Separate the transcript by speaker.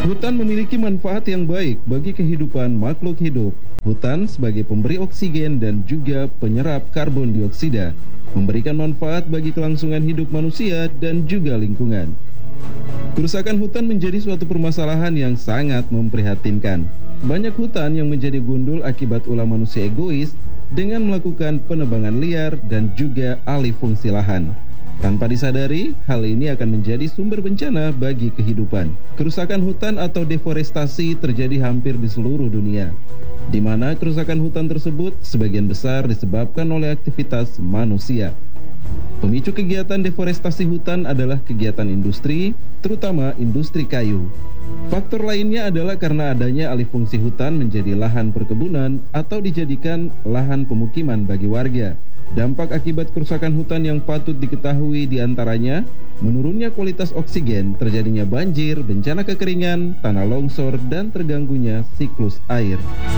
Speaker 1: Hutan memiliki manfaat yang baik bagi kehidupan makhluk hidup. Hutan sebagai pemberi oksigen dan juga penyerap karbon dioksida, memberikan manfaat bagi kelangsungan hidup manusia dan juga lingkungan. Kerusakan hutan menjadi suatu permasalahan yang sangat memprihatinkan. Banyak hutan yang menjadi gundul akibat ulah manusia egois dengan melakukan penebangan liar dan juga alih fungsi lahan. Tanpa disadari, hal ini akan menjadi sumber bencana bagi kehidupan. Kerusakan hutan atau deforestasi terjadi hampir di seluruh dunia, di mana kerusakan hutan tersebut sebagian besar disebabkan oleh aktivitas manusia. Pemicu kegiatan deforestasi hutan adalah kegiatan industri, terutama industri kayu. Faktor lainnya adalah karena adanya alih fungsi hutan menjadi lahan perkebunan atau dijadikan lahan pemukiman bagi warga. Dampak akibat kerusakan hutan yang patut diketahui diantaranya menurunnya kualitas oksigen, terjadinya banjir, bencana kekeringan, tanah longsor, dan terganggunya siklus air.